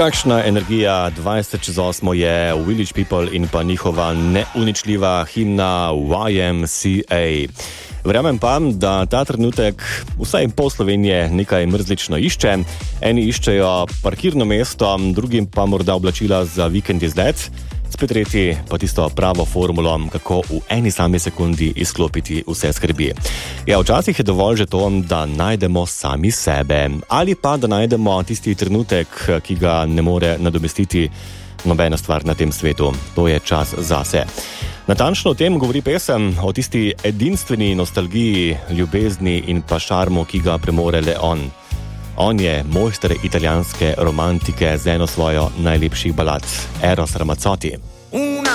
Kakšna energija 20:08 je Village People in pa njihova neuničljiva himna YMCA. Verjamem pa, da ta trenutek vsaj pol Slovenije nekaj mrzlično išče. Eni iščejo parkirno mesto, drugim pa morda oblačila za vikend izlet, spet tretji pa tisto pravo formulo, kako v eni sami sekundi izklopiti vse skrbi. Ja, včasih je dovolj že to, da najdemo sami sebe ali pa da najdemo tisti trenutek, ki ga ne more nadomestiti nobena stvar na tem svetu. To je čas zase. Natančno o tem govori pesem, o tisti edinstveni nostalgiji, ljubezni in pa šarmu, ki ga premore le on. On je mojster italijanske romantike z eno svojo najlepših balad, Eros Ramazzotti.